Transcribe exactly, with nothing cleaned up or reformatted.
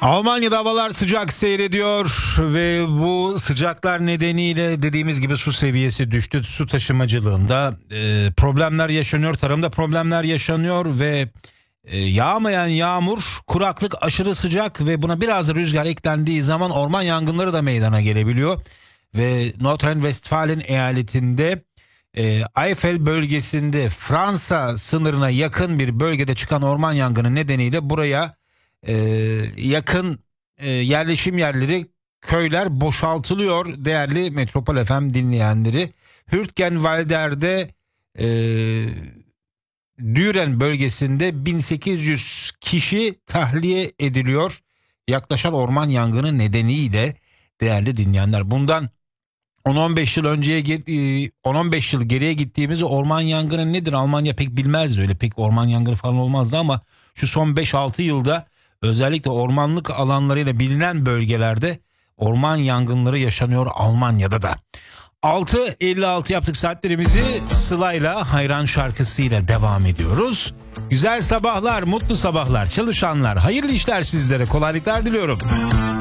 Almanya'da havalar sıcak seyrediyor ve bu sıcaklar nedeniyle dediğimiz gibi su seviyesi düştü. Su taşımacılığında e, problemler yaşanıyor, tarımda problemler yaşanıyor ve e, yağmayan yağmur, kuraklık, aşırı sıcak ve buna biraz rüzgar eklendiği zaman orman yangınları da meydana gelebiliyor. Ve Nordrhein-Westfalen eyaletinde e, Eifel bölgesinde Fransa sınırına yakın bir bölgede çıkan orman yangını nedeniyle buraya Ee, yakın e, yerleşim yerleri, köyler boşaltılıyor değerli Metropol F M dinleyenleri. Hürtgenwalder'de e, Düren bölgesinde bin sekiz yüz kişi tahliye ediliyor yaklaşan orman yangını nedeniyle değerli dinleyenler. Bundan on on beş yıl önceye on on beş yıl geriye gittiğimiz orman yangını nedir? Almanya pek bilmezdi, öyle pek orman yangını falan olmazdı ama şu son beş altı yılda özellikle ormanlık alanlarıyla bilinen bölgelerde orman yangınları yaşanıyor Almanya'da da. altı elli altı yaptık saatlerimizi, Sıla'yla Hayran şarkısıyla devam ediyoruz. Güzel sabahlar, mutlu sabahlar çalışanlar. Hayırlı işler sizlere, kolaylıklar diliyorum.